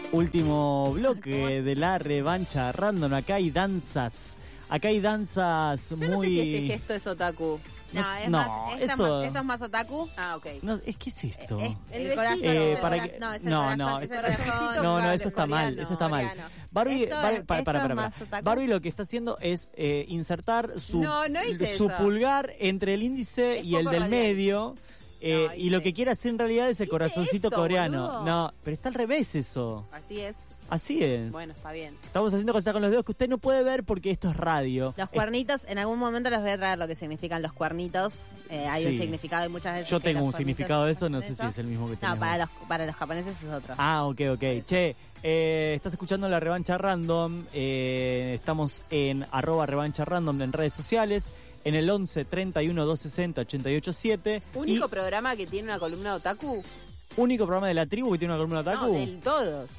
Último bloque de la revancha random. Acá hay danzas. Acá hay danzas Yo muy... no sé si este gesto es otaku. No, es no, más, eso... esto es más otaku. Ah, ok. No, ¿qué es esto? El corazón. para que- No, es el no, corazón. no, Es el corazoncito corazón. No, eso está mal, coreano, eso está mal. coreano. Barbie, Esto Barbie- es- para, esto es para. más otaku. Barbie lo que está haciendo es insertar su hice su eso. pulgar entre el índice Es y el poco del radial. medio. No, y lo que quiere hacer en realidad es el Hice corazoncito esto, coreano. boludo. No, pero está al revés eso. Así es. Así es. Bueno, está bien. Estamos haciendo cosas con los dedos que usted no puede ver porque esto es radio. Los cuernitos, en algún momento les voy a traer lo que significan los cuernitos. Hay un Sí. significado y muchas veces. Yo que tengo los un cuernitos significado de eso, hacen no sé si es el mismo que No, tenemos. para los japoneses es otro. Ah, ok. Che, estás escuchando la revancha random. Estamos en @revancha random en redes sociales. En el 11 31 260 887. ¿Único Y programa que tiene una columna otaku? único programa de la tribu que tiene una columna otaku. No, del todos.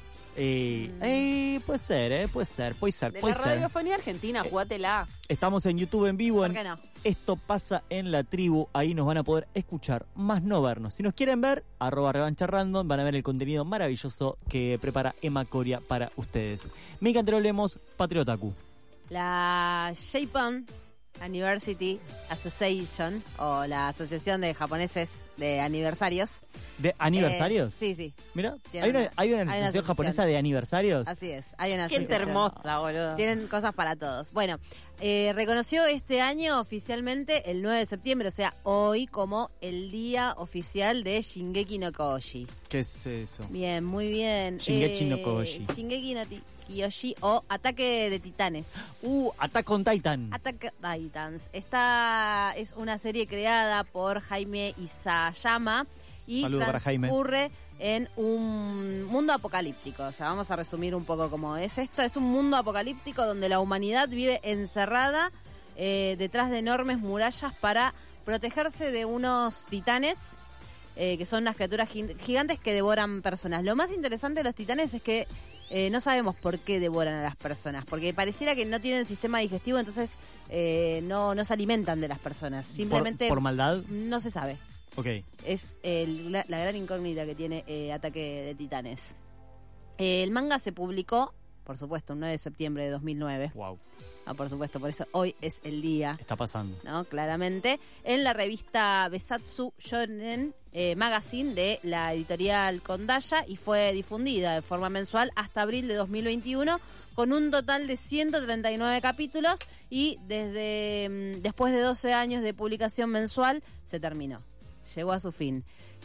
Puede ser, puede ser. De la radiofonía argentina, jugátela. Estamos en YouTube en vivo. ¿Por qué no? Esto pasa en la tribu. Ahí nos van a poder escuchar, más no vernos. Si nos quieren ver, @revancha random, van a ver el contenido maravilloso que prepara Emma Coria para ustedes. Me encantarolemos Patriotaku. La Japan University Association, o la Asociación de Japoneses de Aniversarios. ¿De aniversarios? Sí. Mira, Tiene hay una- una hay una asociación asociación. japonesa de aniversarios. Así es, hay una Gente asociación. hermosa, boludo. Tienen cosas para todos. Bueno, reconoció este año oficialmente el 9 de septiembre, o sea, hoy, como el día oficial de Shingeki no Kyojin. ¿Qué es eso? Bien, muy bien. Shingeki no Kyojin. Shingeki no Kyojin o Ataque de Titanes. Attack on Titan. Attack Titans. Esta es una serie creada por Jaime Isayama y Saludo para Jaime. transcurre en un mundo apocalíptico. O sea, vamos a resumir un poco cómo es esto. Es un mundo apocalíptico donde la humanidad vive encerrada detrás de enormes murallas para protegerse de unos titanes que son unas criaturas gigantes que devoran personas. Lo más interesante de los titanes es que no sabemos por qué devoran a las personas, porque pareciera que no tienen sistema digestivo, entonces no se alimentan de las personas. Simplemente ¿Por maldad? no se sabe. Ok. Es la gran incógnita que tiene Ataque de Titanes. El manga se publicó, por supuesto, un 9 de septiembre de 2009. Wow. Por supuesto, por eso hoy es el día. Está pasando. ¿No? Claramente, en la revista Besatsu Shonen Magazine de la editorial Kondaya, y fue difundida de forma mensual hasta abril de 2021 con un total de 139 capítulos y después de 12 años de publicación mensual se terminó. Llegó a su fin.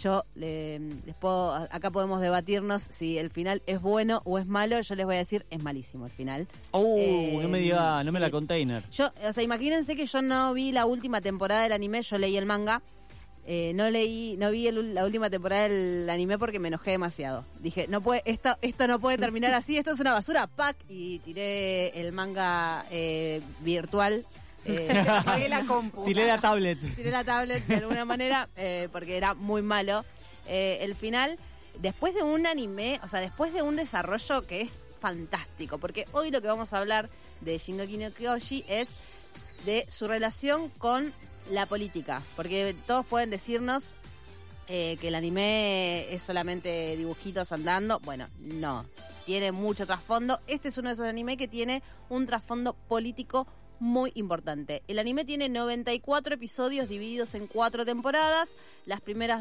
Acá podemos debatirnos si el final es bueno o es malo. Yo les voy a decir, es malísimo el final. No me diga, no me sí. la container. Imagínense que yo no vi la última temporada del anime, yo leí el manga. No vi la última temporada del anime porque me enojé demasiado. Dije, esto no puede terminar así, esto es una basura, ¡pac! Y tiré el manga virtual. Apagué la compu. Tiré la tablet. Tiré la tablet de alguna manera porque era muy malo. El final, después de un anime, o sea, después de un desarrollo que es fantástico, porque hoy lo que vamos a hablar de Shingeki no Kyojin es de su relación con la política, porque todos pueden decirnos que el anime es solamente dibujitos andando. Bueno, no, tiene mucho trasfondo. Este es uno de esos animes que tiene un trasfondo político muy importante. El anime tiene 94 episodios divididos en 4 temporadas. Las primeras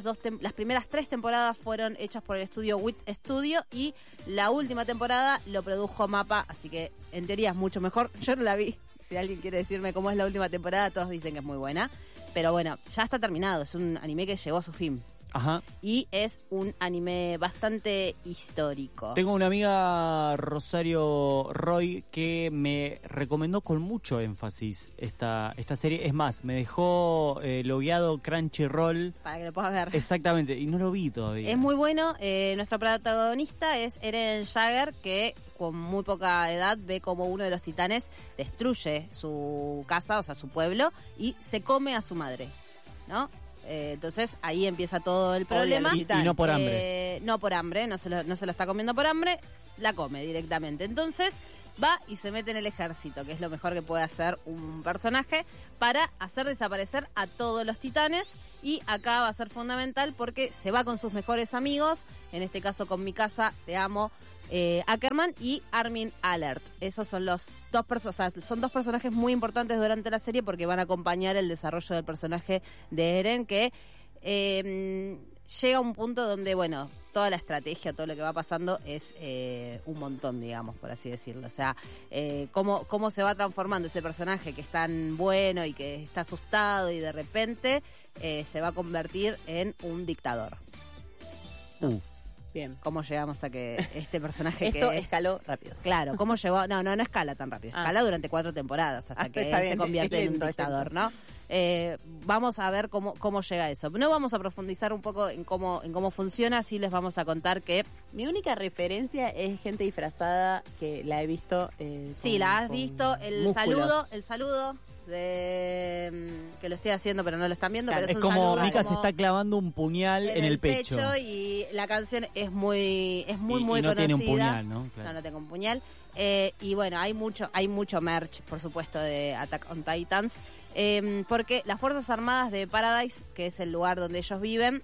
3 temporadas fueron hechas por el estudio WIT Studio y la última temporada lo produjo MAPPA, así que en teoría es mucho mejor. Yo no la vi. Si alguien quiere decirme cómo es la última temporada, todos dicen que es muy buena. Pero bueno, ya está terminado. Es un anime que llegó a su fin. Ajá. Y es un anime bastante histórico. Tengo una amiga, Rosario Roy, que me recomendó con mucho énfasis esta serie. Es más, me dejó logueado Crunchyroll. Para que lo puedas ver. Exactamente, y no lo vi todavía. Es muy bueno. Nuestro protagonista es Eren Jaeger, que con muy poca edad ve como uno de los titanes destruye su casa, o sea, su pueblo, y se come a su madre, ¿no? Entonces ahí empieza todo el problema. Y no por hambre. No por hambre, no se lo está comiendo por hambre, la come directamente. Entonces va y se mete en el ejército, que es lo mejor que puede hacer un personaje, para hacer desaparecer a todos los titanes. Y acá va a ser fundamental porque se va con sus mejores amigos, en este caso con Mikasa, te amo, Ackerman y Armin Alert. Esos son los dos son dos personajes muy importantes durante la serie porque van a acompañar el desarrollo del personaje de Eren, que llega a un punto donde, bueno, toda la estrategia, todo lo que va pasando es un montón, digamos, por así decirlo. O sea, cómo se va transformando ese personaje que es tan bueno y que está asustado y de repente se va a convertir en un dictador. Bien. ¿Cómo llegamos a que este personaje Esto que escaló rápido. Claro, ¿cómo llegó? No escala tan rápido. Escala durante 4 temporadas hasta que está él bien, se convierte es en un lento, dictador, ¿no? Vamos a ver cómo llega eso. No vamos a profundizar un poco en cómo funciona, sí les vamos a contar que... Mi única referencia es gente disfrazada que la he visto. Sí, la has visto. El músculos. saludo de que lo estoy haciendo pero no lo están viendo, Claro, pero Es un como saludo Mika como se está clavando un puñal en el pecho. y la canción es muy muy y no conocida. tiene un puñal, ¿no? Claro. No tengo un puñal. Y bueno, hay mucho merch, por supuesto, de Attack on Titans, porque las Fuerzas Armadas de Paradise, que es el lugar donde ellos viven,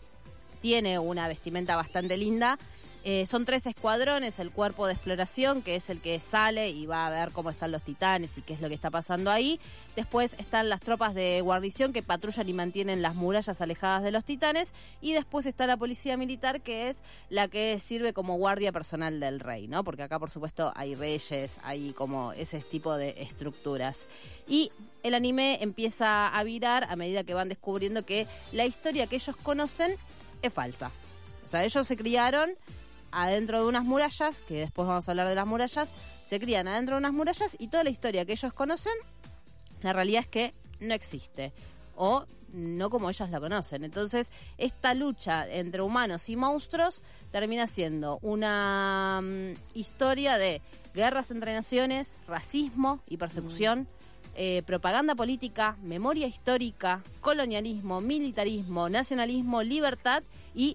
tiene una vestimenta bastante linda. Son 3 escuadrones, el cuerpo de exploración, que es el que sale y va a ver cómo están los titanes y qué es lo que está pasando ahí. Después están las tropas de guarnición que patrullan y mantienen las murallas alejadas de los titanes. Y después está la policía militar, que es la que sirve como guardia personal del rey, ¿no? Porque acá, por supuesto, hay reyes, hay como ese tipo de estructuras. Y el anime empieza a virar a medida que van descubriendo que la historia que ellos conocen es falsa. O sea, ellos se criaron adentro de unas murallas, que después vamos a hablar de las murallas, se crían adentro de unas murallas y toda la historia que ellos conocen, la realidad es que no existe, o no como ellas la conocen. Entonces, esta lucha entre humanos y monstruos termina siendo una historia de guerras entre naciones, racismo y persecución, propaganda política, memoria histórica, colonialismo, militarismo, nacionalismo, libertad y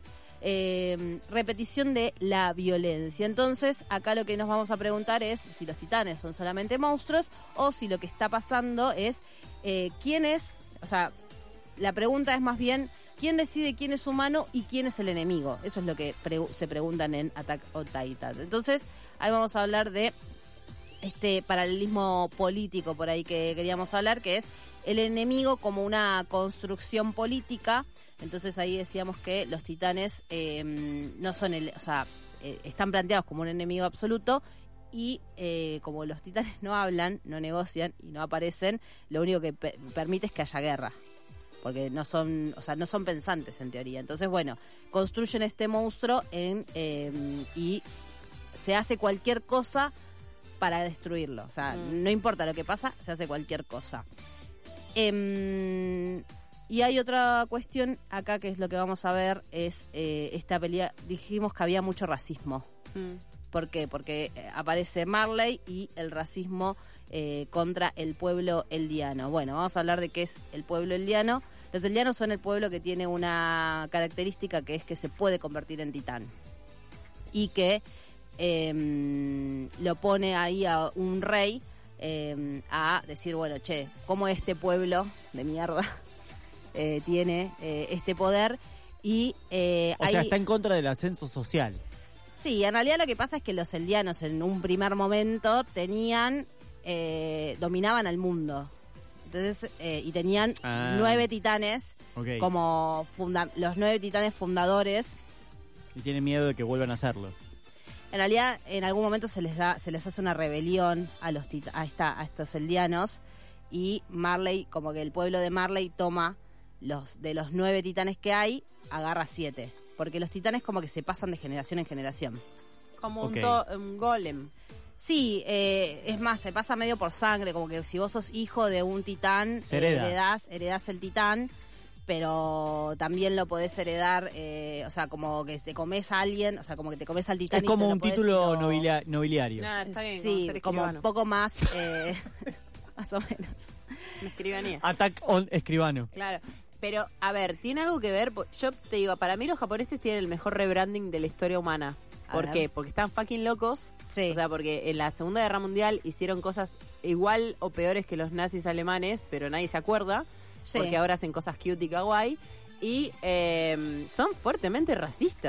repetición de la violencia. Entonces, acá lo que nos vamos a preguntar es si los titanes son solamente monstruos o si lo que está pasando es quién es, o sea, la pregunta es más bien quién decide quién es humano y quién es el enemigo. Eso es lo que se preguntan en Attack on Titan. Entonces, ahí vamos a hablar de este paralelismo político por ahí que queríamos hablar, que es el enemigo como una construcción política. Entonces ahí decíamos que los titanes no son están planteados como un enemigo absoluto y como los titanes no hablan, no negocian y no aparecen, lo único que permite es que haya guerra, porque no son pensantes en teoría. Entonces, bueno, construyen este monstruo y se hace cualquier cosa para destruirlo. O sea, no importa lo que pasa, se hace cualquier cosa. Y hay otra cuestión acá que es lo que vamos a ver, es esta pelea. Dijimos que había mucho racismo. ¿Por qué? Porque aparece Marley y el racismo contra el pueblo eldiano. Bueno, vamos a hablar de qué es el pueblo eldiano. Los eldianos son el pueblo que tiene una característica, que es que se puede convertir en titán. Y que lo pone ahí a un rey a decir, bueno, che, ¿cómo este pueblo de mierda tiene este poder? Y o sea, está en contra del ascenso social. Sí, en realidad lo que pasa es que los eldianos en un primer momento dominaban al mundo. Entonces, y tenían 9 titanes, okay, como los 9 titanes fundadores. Y tienen miedo de que vuelvan a hacerlo. En realidad, en algún momento se les hace una rebelión a estos eldianos, y Marley, como que el pueblo de Marley toma de los 9 titanes que hay, agarra 7. Porque los titanes como que se pasan de generación en generación. Como okay, un golem. Sí, es más, se pasa medio por sangre, como que si vos sos hijo de un titán, heredás el titán, pero también lo podés heredar, o sea, como que te comes a alguien, o sea, como que te comes al titán. Es como un título nobiliario. Nah, está bien, sí, como un poco más, más o menos. Una escribanía. Attack on escribano. Claro. Pero, a ver, ¿tiene algo que ver? Yo te digo, para mí los japoneses tienen el mejor rebranding de la historia humana. ¿Por qué? Porque están fucking locos. Sí. O sea, porque en la Segunda Guerra Mundial hicieron cosas igual o peores que los nazis alemanes, pero nadie se acuerda. Sí. Porque ahora hacen cosas cute y kawaii. Y son fuertemente racistas.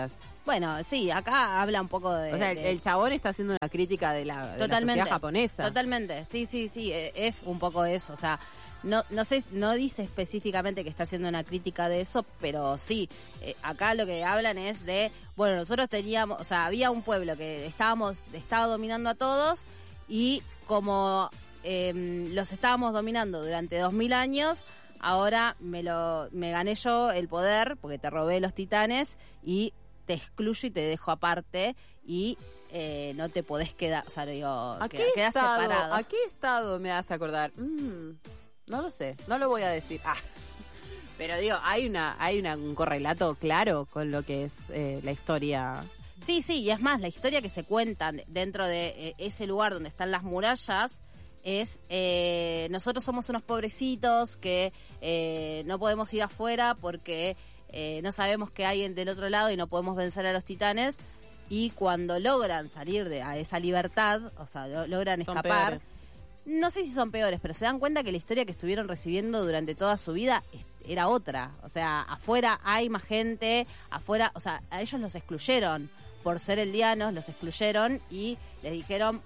Bueno, sí, acá habla un poco de... O sea, el chabón está haciendo una crítica de la sociedad japonesa. Totalmente, sí, es un poco eso, o sea, no sé, no dice específicamente que está haciendo una crítica de eso, pero sí, acá lo que hablan es de, bueno, nosotros teníamos, o sea, había un pueblo que estaba dominando a todos y como los estábamos dominando durante 2000 años, ahora me gané yo el poder porque te robé los titanes y te excluyo y te dejo aparte y no te podés quedar, o sea, digo, ¿A qué quedás separado. ¿A qué estado me hace acordar? No lo sé, no lo voy a decir. Pero digo, hay un correlato claro con lo que es la historia. Sí, y es más, la historia que se cuenta dentro de ese lugar donde están las murallas es, nosotros somos unos pobrecitos que no podemos ir afuera porque no sabemos qué hay del otro lado y no podemos vencer a los titanes, y cuando logran salir a esa libertad, o sea, logran escapar, no sé si son peores, pero se dan cuenta que la historia que estuvieron recibiendo durante toda su vida era otra. O sea, afuera hay más gente, afuera, o sea, a ellos los excluyeron por ser eldianos, los excluyeron y les dijeron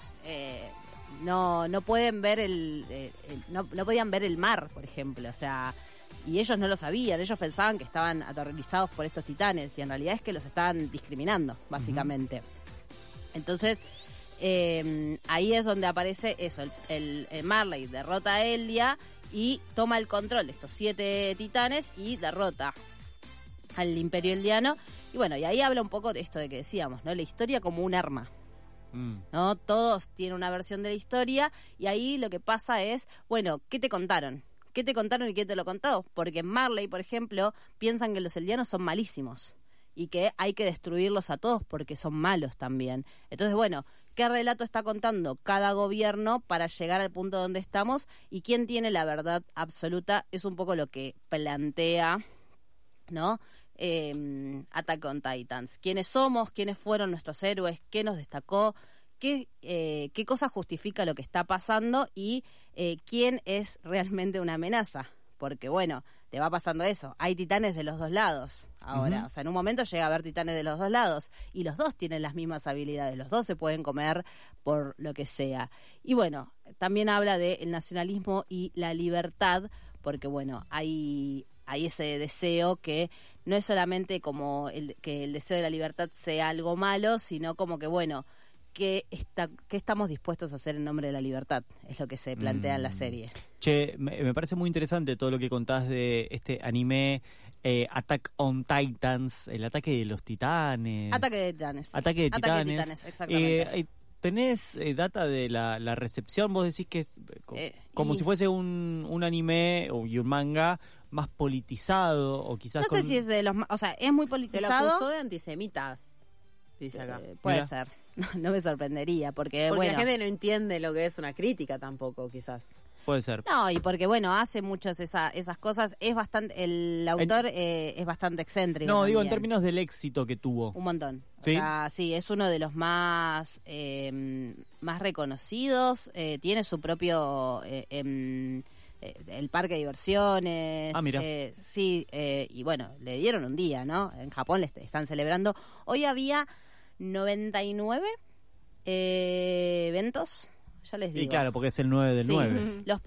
no pueden ver no podían ver el mar, por ejemplo, o sea, y ellos no lo sabían, ellos pensaban que estaban aterrorizados por estos titanes y en realidad es que los estaban discriminando, básicamente. Entonces, ahí es donde aparece eso, el Marley derrota a Eldia y toma el control de estos 7 titanes y derrota al Imperio Eldiano. Y bueno, y ahí habla un poco de esto de que decíamos, ¿no? La historia como un arma. ¿No? Todos tienen una versión de la historia y ahí lo que pasa es, bueno, ¿qué te contaron? ¿Qué te contaron y quién te lo contó? Porque en Marley, por ejemplo, piensan que los eldianos son malísimos y que hay que destruirlos a todos porque son malos también. Entonces, bueno, ¿qué relato está contando cada gobierno para llegar al punto donde estamos? Y quién tiene la verdad absoluta es un poco lo que plantea, ¿no? Attack on Titans. ¿Quiénes somos? ¿Quiénes fueron nuestros héroes? ¿Qué nos destacó? ¿Qué cosa justifica lo que está pasando? Y quién es realmente una amenaza. Porque, bueno, te va pasando eso. Hay titanes de los dos lados ahora. O sea, en un momento llega a haber titanes de los dos lados. Y los dos tienen las mismas habilidades. Los dos se pueden comer por lo que sea. Y bueno, también habla del nacionalismo y la libertad. Porque, bueno, hay ese deseo que no es solamente como que el deseo de la libertad sea algo malo, sino como que, bueno, ¿qué estamos dispuestos a hacer en nombre de la libertad? Es lo que se plantea en la serie. Che, me parece muy interesante todo lo que contás de este anime Attack on Titans, el ataque de los titanes. Ataque de titanes. Ataque de titanes, exactamente. ¿Tenés data de la recepción? Vos decís que es como si fuese un anime y un manga más politizado o quizás no sé si es de los... O sea, es muy politizado. Se lo acusó de antisemita, dice acá. Puede Mirá. ser. No me sorprendería porque Porque bueno, la gente no entiende lo que es una crítica tampoco, quizás. Puede ser. no, y porque bueno, hace muchas esas cosas, es bastante, el autor es bastante excéntrico. No, digo en también. términos del éxito que tuvo. Un montón. ¿Sí? O sea, sí, es uno de los más reconocidos, tiene su propio el parque de diversiones. Ah, mira. Sí, y bueno, le dieron un día, ¿no? En Japón le están celebrando. Hoy había 99 eventos, ya les digo. Y claro, porque es el 9 del Sí. 9. Los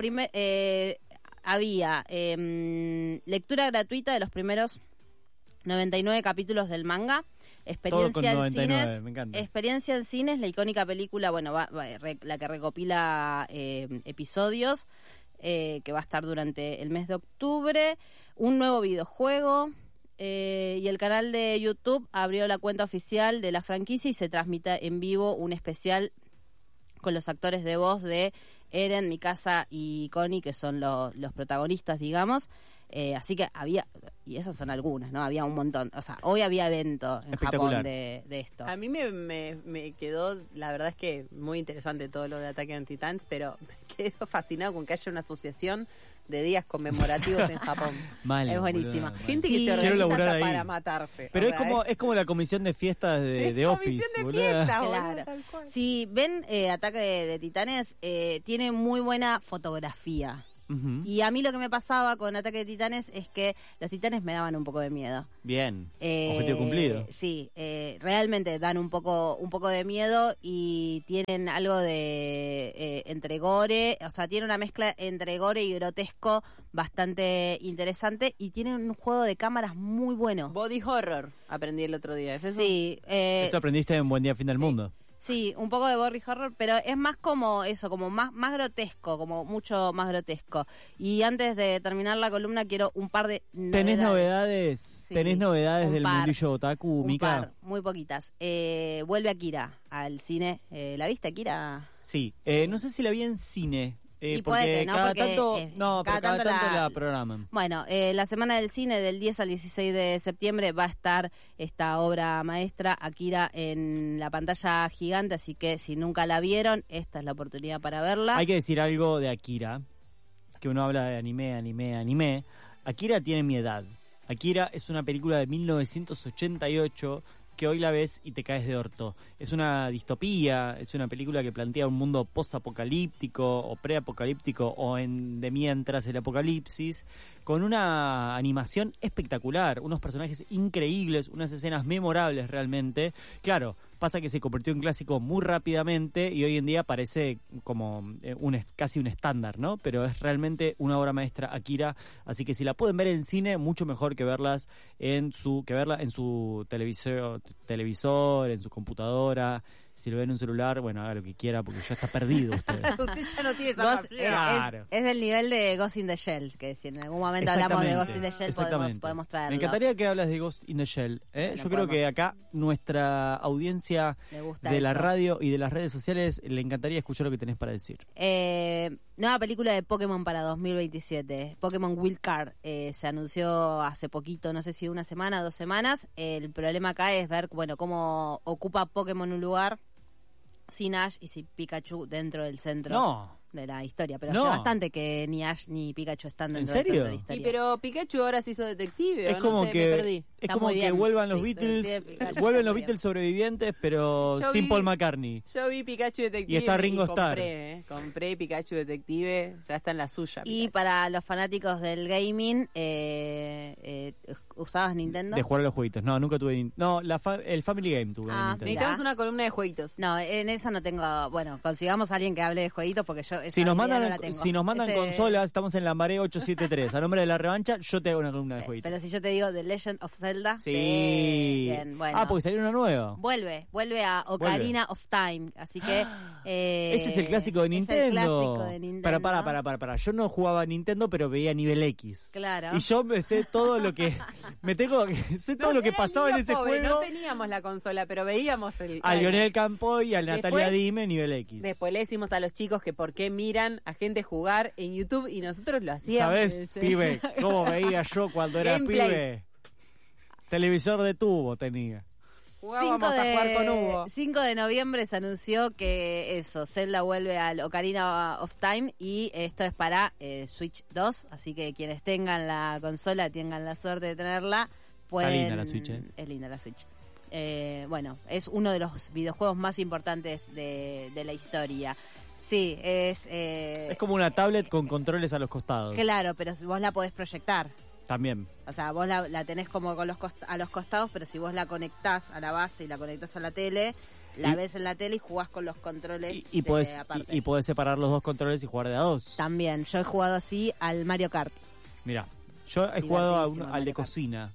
había lectura gratuita de los primeros 99 capítulos del manga. Todo con Experiencia en 99, cines. me encanta. Experiencia en cines, la icónica película, bueno, la que recopila episodios, que va a estar durante el mes de octubre. Un nuevo videojuego. Y el canal de YouTube abrió la cuenta oficial de la franquicia y se transmite en vivo un especial con los actores de voz de Eren, Mikasa y Connie, que son los protagonistas, digamos. Así que había, y esas son algunas, ¿no? Había un montón. O sea, hoy había evento en Japón de esto. A mí me quedó, la verdad es que muy interesante todo lo de Ataque on Titans, pero me quedo fascinado con que haya una asociación de días conmemorativos en Japón. Mal, Es buenísima. boluda, mal. Gente Sí. que se Quiero organiza laburar hasta ahí. para matarse. Pero O es sea, como la comisión de fiestas de Office, comisión de boluda. fiesta, boludo, Claro. tal cual. Si ven Ataque de Titanes, tiene muy buena fotografía. Ujú. Y a mí lo que me pasaba con Ataque de Titanes es que los titanes me daban un poco de miedo. Bien, objetivo cumplido. Sí, realmente dan un poco de miedo y tienen algo de entre gore, o sea, tiene una mezcla entre gore y grotesco bastante interesante y tiene un juego de cámaras muy bueno. Body horror, aprendí el otro día. ¿Es eso? Sí. Eso aprendiste en Buen Día Fin del Mundo. Sí, un poco de body horror, pero es más como eso, como más grotesco, como mucho más grotesco. Y antes de terminar la columna quiero un par de novedades. ¿Tenés novedades? Sí, ¿Tenés novedades un del par. mundillo otaku, Un Mica? par, muy poquitas. Vuelve Akira al cine. ¿La viste, Akira? Sí, no sé si la vi en cine. Y Porque puede que no, cada porque, tanto, cada pero cada tanto tanto la- la programan. Bueno, la Semana del Cine del 10 al 16 de septiembre va a estar esta obra maestra, Akira, en la pantalla gigante, así que si nunca la vieron, esta es la oportunidad para verla. Hay que decir algo de Akira, que uno habla de anime. Akira tiene mi edad. Akira es una película de 1988 que hoy la ves y te caes de orto. Es una distopía, es una película que plantea un mundo post-apocalíptico o preapocalíptico o de mientras el apocalipsis, con una animación espectacular, unos personajes increíbles, unas escenas memorables realmente. Claro, pasa que se convirtió en clásico muy rápidamente y hoy en día parece como casi un estándar, ¿no? Pero es realmente una obra maestra, Akira, así que si la pueden ver en cine, mucho mejor que verla en su televisor, en su computadora. Si lo ven en un celular, bueno, haga lo que quiera porque ya está perdido usted. Usted ya no tiene esa Ghost- pasión. Claro. es del nivel de Ghost in the Shell, que si en algún momento hablamos de Ghost in the Shell Exactamente. podemos traerlo. Me encantaría que hablas de Ghost in the Shell. Bueno, Yo creo que podemos. acá nuestra audiencia Me gusta de la eso. radio y de las redes sociales le encantaría escuchar lo que tenés para decir. Nueva película de Pokémon para 2027. Pokémon Wild Card se anunció hace poquito, no sé si una semana, 2 semanas. El problema acá es ver, bueno, cómo ocupa Pokémon un lugar sin Ash y sin Pikachu dentro del centro No. de la historia. Pero No. hace bastante que ni Ash ni Pikachu están ¿En dentro del serio? centro de la historia. Y pero Pikachu ahora se hizo detective, Es ¿o como no sé, que me perdí. es Está como muy que bien. vuelvan los Sí, Beatles, tiene Pikachu, vuelven está los muy Beatles sobrevivientes, pero Yo sin vi- Paul McCartney. Yo vi Pikachu detective Y está Ringo compré, compré Pikachu detective, ya está en la suya. Y Pikachu. para los fanáticos del gaming, ¿usabas Nintendo? De jugar a los jueguitos. No, nunca tuve. No, el Family Game tuve. en Ah, Nintendo. Necesitamos una columna de jueguitos. No, en esa no tengo. Bueno, consigamos a alguien que hable de jueguitos porque yo. Esa Si nos habilidad mandan, no la tengo. si nos mandan Ese- consolas, estamos en Lambaré 873. A nombre de La Revancha, yo te hago una columna de jueguitos. Pero si yo te digo The Legend of Zelda. Sí. Bien, bueno. Ah, porque salió una nueva. Vuelve a Ocarina of Time. Así que. Ese es el clásico de es Nintendo. el clásico de Nintendo. Para. Yo no jugaba a Nintendo, pero veía nivel X. Claro. Y yo me sé todo lo que. Sé todo lo que Era pasaba en niño ese pobre, juego. No teníamos la consola, pero veíamos A Lionel Campoy y a Después- Natalia Dime, nivel X. Después le decimos a los chicos que por qué miran a gente jugar en YouTube y nosotros lo hacíamos. ¿Sabes, pibe, cómo veía yo cuando era Gameplays. pibe? Televisor de tubo tenía. Jugábamos a jugar con Hugo. 5 de noviembre se anunció que eso, Zelda vuelve al Ocarina of Time y esto es para Switch 2, así que quienes tengan la consola, tengan la suerte de tenerla, pueden... linda la Switch, ¿eh? Es linda la Switch. Bueno, es uno de los videojuegos más importantes de la historia. Sí, Es como una tablet con controles a los costados. claro, pero vos la podés proyectar. También. O sea, vos la tenés como con a los costados, pero si vos la conectás a la base y la conectás a la tele, la Y- ves en la tele y jugás con los controles Y podés, aparte. y podés separar los dos controles y jugar de a dos. También, yo he jugado así al Mario Kart. Mira, yo he jugado Divertidísimo, al Mario de Kart. cocina.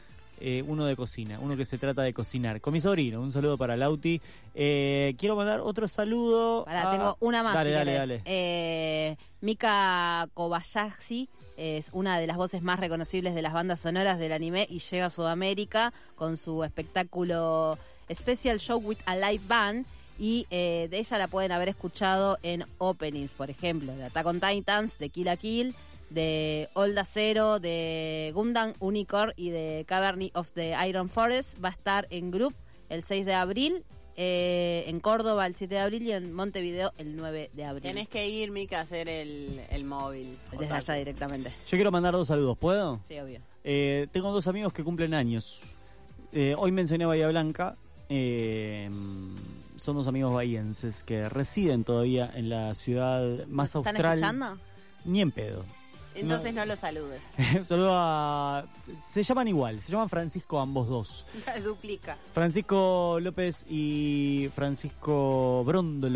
Uno de cocina, uno que se trata de cocinar. Con mi sobrino, un saludo para Lauti. Quiero mandar otro saludo. Pará, tengo una más. Dale, si dale, querés. Mika Kobayashi es una de las voces más reconocibles de las bandas sonoras del anime y llega a Sudamérica con su espectáculo Special Show with a Live Band. Y de ella la pueden haber escuchado en openings, por ejemplo, de Attack on Titans, de Kill la Kill, de Old Zero, de Gundam Unicorn y de Cavern of the Iron Forest. Va a estar en Group el 6 de abril, en Córdoba el 7 de abril y en Montevideo el 9 de abril. Tenés que ir, Mica, a hacer el móvil. Desde allá directamente. Yo quiero mandar dos saludos, ¿puedo? Sí, obvio. Tengo dos amigos que cumplen años. Hoy mencioné Bahía Blanca. Son dos amigos bahienses que residen todavía en la ciudad más ¿Están austral. escuchando? Ni en pedo. Entonces no lo saludes. Saludo a... Se llaman igual, se llaman Francisco ambos dos. Duplica. Francisco López y Francisco Brondolo.